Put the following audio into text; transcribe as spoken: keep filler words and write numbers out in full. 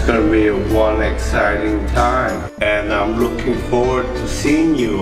gonna be a one exciting time, and I'm looking forward to seeing you